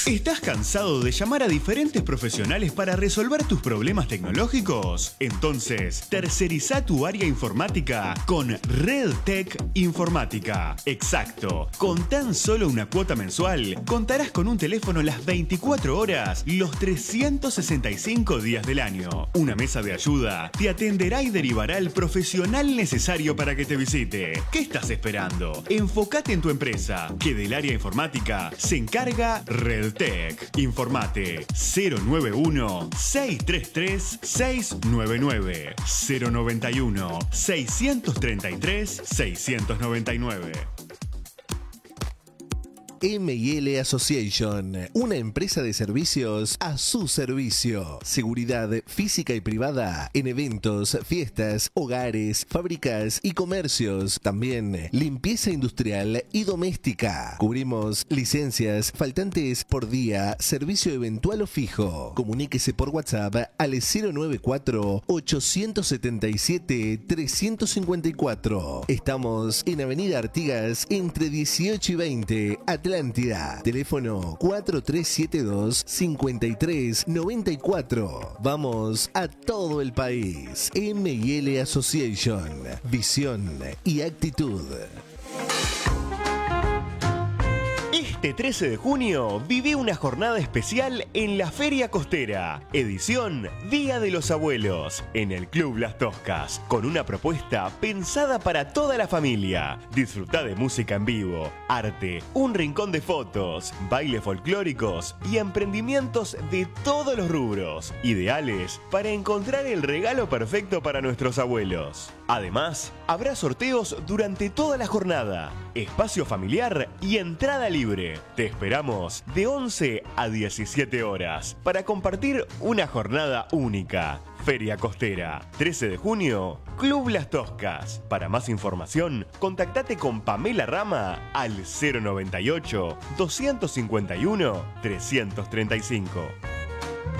¿Estás cansado de llamar a diferentes profesionales para resolver tus problemas tecnológicos? Entonces, terceriza tu área informática con RedTech Informática. Exacto. Con tan solo una cuota mensual, contarás con un teléfono las 24 horas, los 365 días del año. Una mesa de ayuda te atenderá y derivará al profesional necesario para que te visite. ¿Qué estás esperando? Enfócate en tu empresa, que del área informática se encarga RedTech. Informate 091-633-699 091-633-699. M&L Association, una empresa de servicios a su servicio. Seguridad física y privada en eventos, fiestas, hogares, fábricas y comercios. También limpieza industrial y doméstica. Cubrimos licencias faltantes por día, servicio eventual o fijo. Comuníquese por WhatsApp al 094-877-354. Estamos en Avenida Artigas entre 18 y 20, Atlántida. Teléfono 4372-5394. Vamos a todo el país. M&L Association. Visión y actitud. Este 13 de junio viví una jornada especial en la Feria Costera, edición Día de los Abuelos, en el Club Las Toscas, con una propuesta pensada para toda la familia. Disfrutá de música en vivo, arte, un rincón de fotos, bailes folclóricos y emprendimientos de todos los rubros, ideales para encontrar el regalo perfecto para nuestros abuelos. Además, habrá sorteos durante toda la jornada, espacio familiar y entrada libre. Te esperamos de 11 a 17 horas para compartir una jornada única. Feria Costera, 13 de junio, Club Las Toscas. Para más información, contactate con Pamela Rama al 098 251 335.